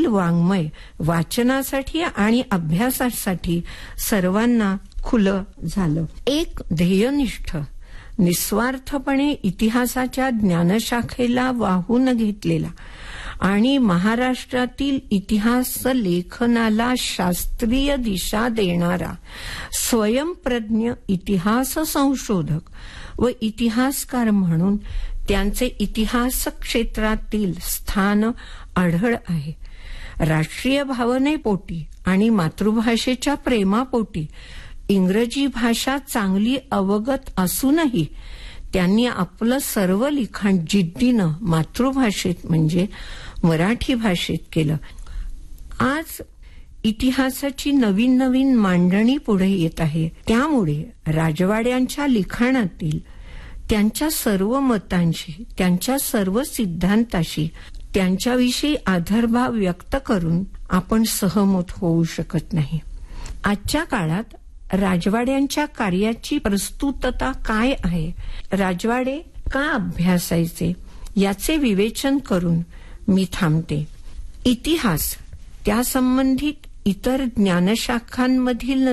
वाङ्मय वाचनासाठी आणि अभ्यासासाठी सर्वांना खुलं झालं. एक ध्येयनिष्ठ निस्वार्थपणे इतिहासाच्या ज्ञानशाखेला वाहून घेतलेला आणि महाराष्ट्रातील इतिहास लेखनाला शास्त्रीय दिशा देणारा स्वयंप्रज्ञ इतिहास संशोधक व इतिहासकार म्हणून त्यांचे इतिहास क्षेत्रातील स्थान आढळ आहे. राष्ट्रीय भावनेपोटी आणि मातृभाषेच्या प्रेमापोटी इंग्रजी भाषा चांगली अवगत असूनही त्यांनी आपलं सर्व लिखाण जिद्दीनं मातृभाषेत म्हणजे मराठी भाषेत केलं. आज इतिहासाची नवीन नवीन मांडणी पुढे येत आहे. त्यामुळे राजवाड्यांच्या लिखाणातील त्यांच्या सर्व मतांशी, त्यांच्या सर्व सिद्धांताशी, त्यांच्याविषयी आदरभाव व्यक्त करून आपण सहमत होऊ शकत नाही. आजच्या काळात राजवाड्यांच्या कार्याची प्रस्तुतता काय आहे, राजवाडे का अभ्यासायचे याचे विवेचन करून मी थांबते. इतिहास, त्या संबंधित इतर ज्ञानशाखांमधील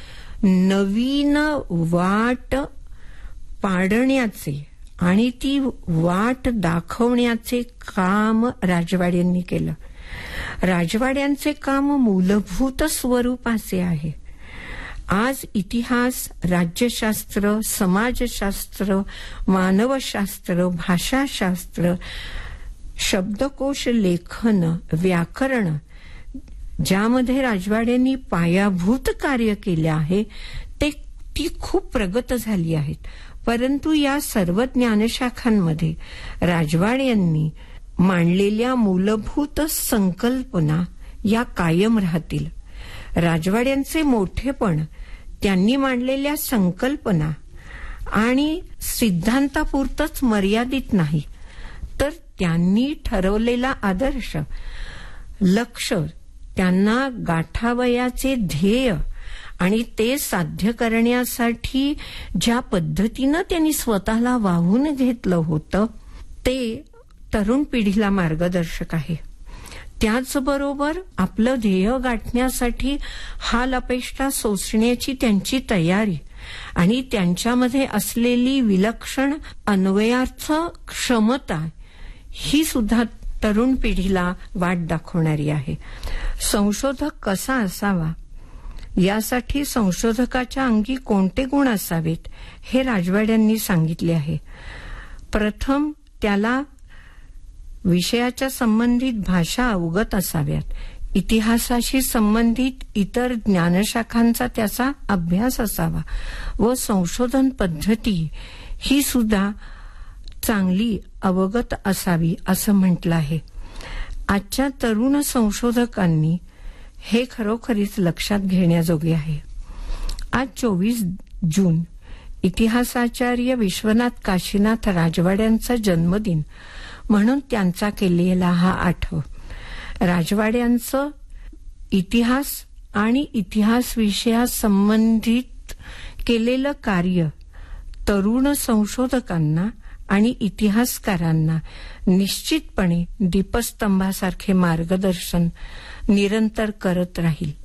नवीन वाट पाडण्याचे आणि ती वाट दाखवण्याचे काम राजवाड्यांनी केलं. राजवाड्यांचे काम मूलभूत स्वरूपाचे आहे. आज इतिहास, राज्यशास्त्र, समाजशास्त्र, मानवशास्त्र, भाषाशास्त्र, शब्दकोश लेखन, व्याकरण ज्यामध्ये राजवाड्यांनी पायाभूत कार्य केले आहे ती खूप प्रगत झाली आहेत. परंतु या सर्व ज्ञानशाखांमध्ये राजवाड्यांनी मांडलेल्या मूलभूत संकल्पना या कायम राहतील. राजवाड्यांचे मोठेपण त्यांनी मांडलेल्या संकल्पना आणि सिद्धांतापुरतच मर्यादित नाही, तर त्यांनी ठरवलेला आदर्श, लक्ष, त्यांना गाठावयाचे ध्येय आणि ते साध्य करण्यासाठी ज्या पद्धतीनं त्यांनी स्वतःला वाहून घेतलं होतं ते तरुण पिढीला मार्गदर्शक आहे. त्याचबरोबर आपलं ध्येय गाठण्यासाठी हाल अपेष्टा सोसण्याची त्यांची तयारी आणि त्यांच्यामध्ये असलेली विलक्षण अन्वयार्थ क्षमता ही सुद्धा तरुण पिढीला वाट दाखवणारी आहे. संशोधक कसा असावा, यासाठी संशोधकाच्या अंगी कोणते गुण असावेत हे राजवाड्यांनी सांगितले आहे. प्रथम, त्याला विषयाच्या संबंधित भाषा अवगत असाव्यात. इतिहासाशी संबंधित इतर ज्ञानशाखांचा त्याचा अभ्यास असावा व संशोधन पद्धती ही सुद्धा चांगली अवगत असावी असं म्हटलं आहे. आजच्या तरुण संशोधकांनी हे खरोखरीच लक्षात घेण्याजोगे आहे. आज 24 जून इतिहासाचार्य विश्वनाथ काशीनाथ राजवाड्यांचा जन्मदिन म्हणून त्यांचा केलेला हा आठव. राजवाड्यांचं इतिहास आणि इतिहास विषयासंबंधित केलेलं कार्य तरुण संशोधकांना आणि इतिहासकारांना निश्चितपणे दीपस्तंभासारखे मार्गदर्शन निरंतर करत राहील.